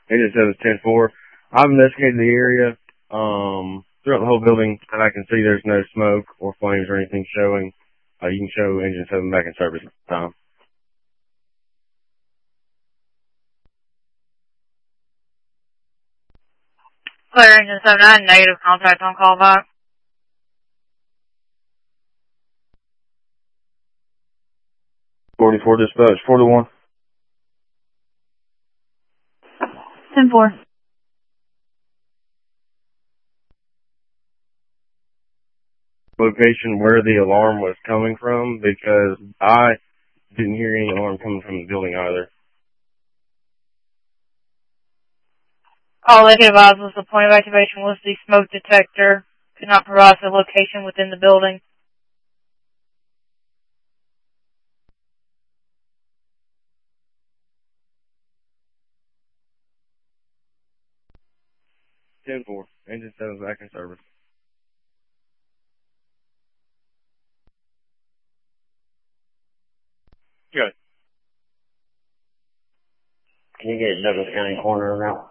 Engine 7's 10-4. I've investigated the area. Throughout the whole building that I can see, there's no smoke or flames or anything showing. You can show Engine 7 back in service at the time. Clear Engine 79, negative contact on call back. 44 dispatch, 4-1. 10-4. Location where the alarm was coming from, because I didn't hear any alarm coming from the building either. All they could advise was the point of activation was the smoke detector. Could not provide the location within the building. Ten four. Engine 7's back in service. Good. Can you get Douglas County coroner around?